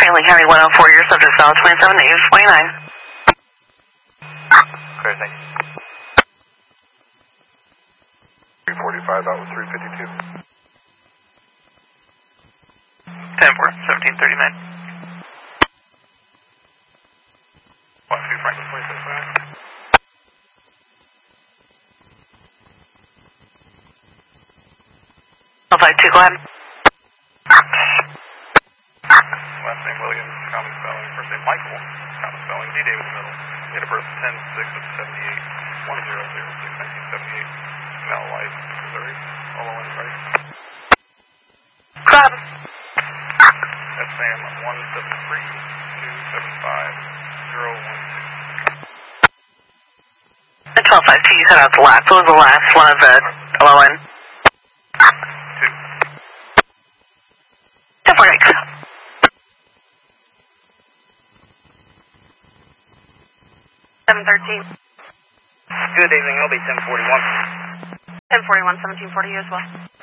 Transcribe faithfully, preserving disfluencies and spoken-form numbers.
Stanley County one oh four, your subject South twenty-seven, eight twenty-nine. Okay, thank you. three forty-five, that was three fifty-two. ten four, seventeen thirty-nine. one two Franklin, twenty-six nine. Oh five two, go ahead. Last name Williams, common spelling. First name Michael, common spelling. D. David in the middle. Date of birth ten six of seventy-eight. one zero zero six nineteen seventy-eight. Mel Life, Missouri. All in right. Go ahead. S M one seven three two seven five zero one two. The twelve five two, you cut out the last. What was the last one of the L O N? Two. ten four eight. seven thirteen. Good evening, I'll be ten forty-one. ten forty-one, seventeen forty as well.